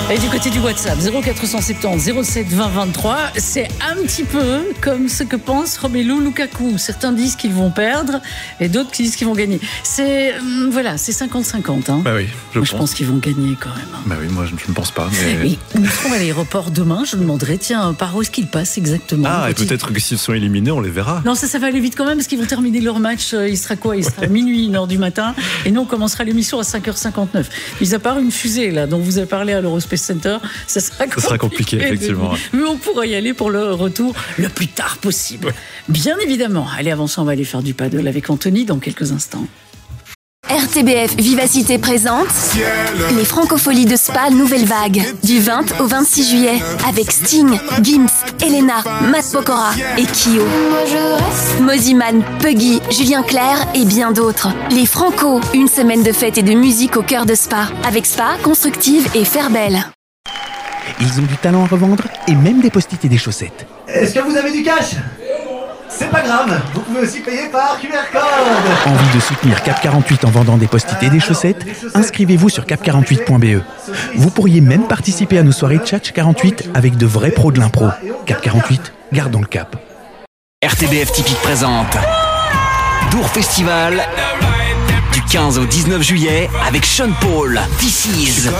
Et du côté du WhatsApp, 0470 07 20 23, c'est un petit peu comme ce que pense Romelu Lukaku. Certains disent qu'ils vont perdre et d'autres qui disent qu'ils vont gagner. C'est 50-50. Hein. Bah oui, je pense qu'ils vont gagner quand même. Hein. Bah oui, moi je ne pense pas. Mais... Et nous serons à l'aéroport demain. Je demanderai, tiens, par où est-ce qu'ils passent exactement? Ah, et peut-être que s'ils sont éliminés, on les verra. Non, ça va aller vite quand même parce qu'ils vont terminer leur match. Il sera quoi? Il sera minuit, 1h du matin. Et nous, on commencera l'émission à 5h59. Mis à part une fusée là, dont vous avez parlé à l'Eurospace Center, ça sera compliqué effectivement. Mais on pourra y aller pour le retour le plus tard possible. Ouais. Bien évidemment. Allez, avant ça, on va aller faire du paddle avec Anthony dans quelques instants. RTBF Vivacité présente les Francopholies de Spa Nouvelle Vague du 20 au 26 juillet avec Sting, Gims, Elena, Matt Pokora et Kyo. Moziman, Puggy, Julien Clerc et bien d'autres. Les Franco, une semaine de fête et de musique au cœur de Spa avec Spa, Constructive et Fairbelle. Ils ont du talent à revendre et même des post-it et des chaussettes. Est-ce que vous avez du cash ? C'est pas grave, vous pouvez aussi payer par QR code. Envie de soutenir Cap 48 en vendant des post-it et des chaussettes? Inscrivez-vous sur cap48.be. Vous pourriez même participer à nos soirées Tchatch 48 avec de vrais pros de l'impro. Cap 48, gardons le cap. RTBF Typique présente Dour Festival du 15 au 19 juillet avec Sean Paul, This Is.